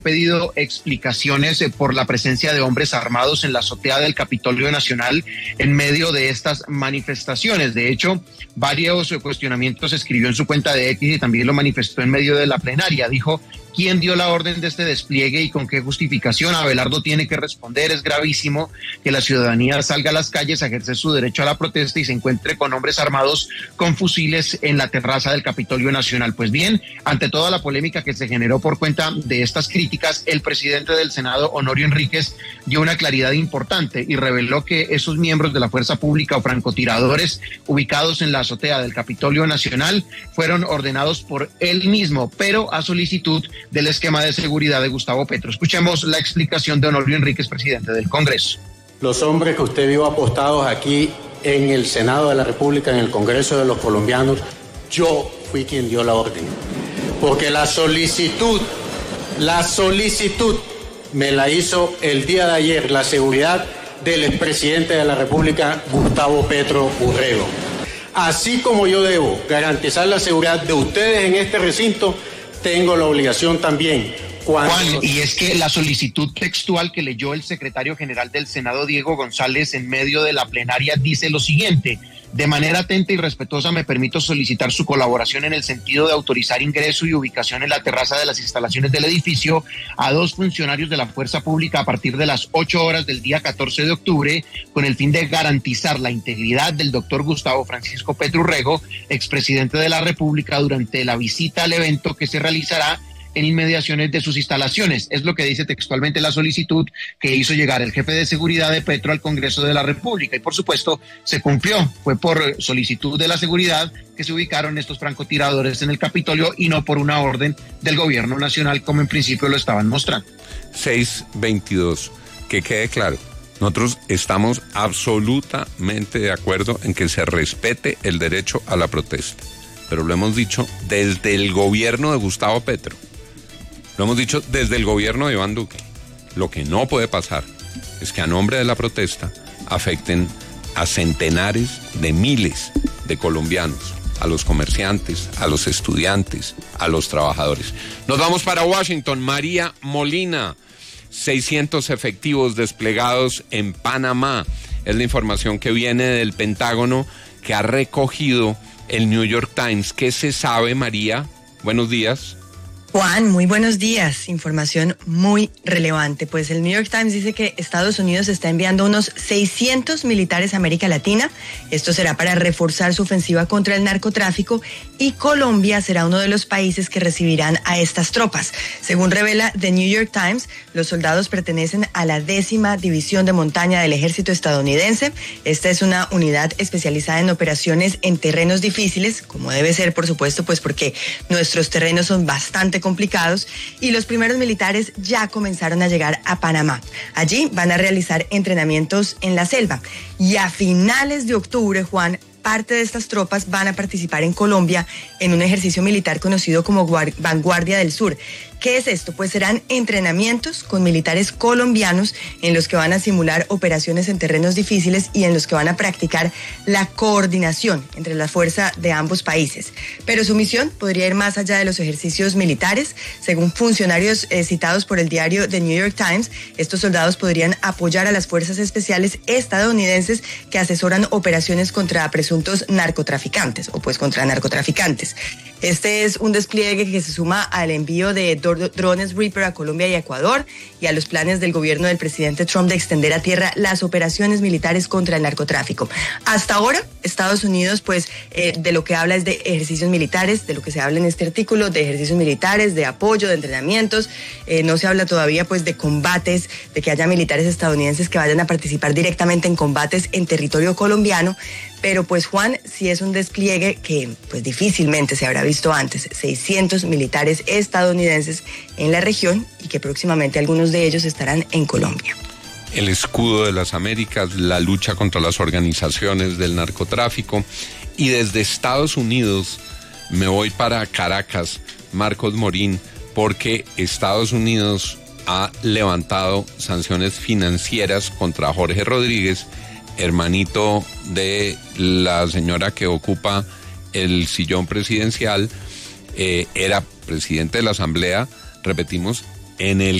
pedido explicaciones por la presencia de hombres armados en la azotea del Capitolio Nacional en medio de estas manifestaciones. De hecho, varios cuestionamientos escribió en su cuenta de X y también lo manifestó en medio de la plenaria. Dijo: ¿quién dio la orden de este despliegue y con qué justificación? Abelardo tiene que responder. Es gravísimo que la ciudadanía salga a las calles a ejercer su derecho a la protesta y se encuentre con hombres armados con fusiles en la terraza del Capitolio Nacional. Pues bien, ante toda la polémica que se generó por cuenta de estas críticas, el presidente del Senado, Honorio Enríquez, dio una claridad importante y reveló que esos miembros de la fuerza pública o francotiradores ubicados en la azotea del Capitolio Nacional fueron ordenados por él mismo, pero a solicitud del esquema de seguridad de Gustavo Petro. Escuchemos la explicación de Honorio Enríquez, presidente del Congreso. Los hombres que usted vio apostados aquí en el Senado de la República, en el Congreso de los colombianos, yo fui quien dio la orden. Porque la solicitud me la hizo el día de ayer la seguridad del expresidente de la República, Gustavo Petro Urrego. Así como yo debo garantizar la seguridad de ustedes en este recinto, tengo la obligación también. Juan, y es que la solicitud textual que leyó el secretario general del Senado, Diego González, en medio de la plenaria, dice lo siguiente: de manera atenta y respetuosa me permito solicitar su colaboración en el sentido de autorizar ingreso y ubicación en la terraza de las instalaciones del edificio a 2 funcionarios de la fuerza pública a partir de las 8 horas del día 14 de octubre, con el fin de garantizar la integridad del doctor Gustavo Francisco Petro Urrego, expresidente de la República, durante la visita al evento que se realizará en inmediaciones de sus instalaciones. Es lo que dice textualmente la solicitud que hizo llegar el jefe de seguridad de Petro al Congreso de la República. Y por supuesto se cumplió. Fue por solicitud de la seguridad que se ubicaron estos francotiradores en el Capitolio y no por una orden del gobierno nacional, como en principio lo estaban mostrando. 622. Que quede claro, nosotros estamos absolutamente de acuerdo en que se respete el derecho a la protesta. Pero lo hemos dicho desde el gobierno de Gustavo Petro. Lo hemos dicho desde el gobierno de Iván Duque. Lo que no puede pasar es que a nombre de la protesta afecten a centenares de miles de colombianos, a los comerciantes, a los estudiantes, a los trabajadores. Nos vamos para Washington. María Molina, 600 efectivos desplegados en Panamá. Es la información que viene del Pentágono, que ha recogido el New York Times. ¿Qué se sabe, María? Buenos días. Juan, muy buenos días. Información muy relevante. Pues el New York Times dice que Estados Unidos está enviando unos 600 militares a América Latina. Esto será para reforzar su ofensiva contra el narcotráfico y Colombia será uno de los países que recibirán a estas tropas. Según revela The New York Times, los soldados pertenecen a la 10ª División de Montaña del Ejército estadounidense. Esta es una unidad especializada en operaciones en terrenos difíciles, como debe ser, por supuesto, pues porque nuestros terrenos son bastante complicados, y los primeros militares ya comenzaron a llegar a Panamá. Allí van a realizar entrenamientos en la selva y a finales de octubre, Juan, parte de estas tropas van a participar en Colombia en un ejercicio militar conocido como Vanguardia del Sur. ¿Qué es esto? Pues serán entrenamientos con militares colombianos en los que van a simular operaciones en terrenos difíciles y en los que van a practicar la coordinación entre la fuerza de ambos países. Pero su misión podría ir más allá de los ejercicios militares. Según funcionarios citados por el diario The New York Times, estos soldados podrían apoyar a las fuerzas especiales estadounidenses que asesoran operaciones contra presuntos narcotraficantes o pues contra narcotraficantes. Este es un despliegue que se suma al envío de drones Reaper a Colombia y a Ecuador y a los planes del gobierno del presidente Trump de extender a tierra las operaciones militares contra el narcotráfico. Hasta ahora, Estados Unidos, pues, de lo que habla es de ejercicios militares, de lo que se habla en este artículo, de ejercicios militares, de apoyo, de entrenamientos. No se habla todavía, pues, de combates, de que haya militares estadounidenses que vayan a participar directamente en combates en territorio colombiano. Pero pues, Juan, sí es un despliegue que pues difícilmente se habrá visto antes. 600 militares estadounidenses en la región y que próximamente algunos de ellos estarán en Colombia. El escudo de las Américas, la lucha contra las organizaciones del narcotráfico. Y desde Estados Unidos me voy para Caracas, Marcos Morín, porque Estados Unidos ha levantado sanciones financieras contra Jorge Rodríguez, hermanito de la señora que ocupa el sillón presidencial, era presidente de la Asamblea, repetimos, En el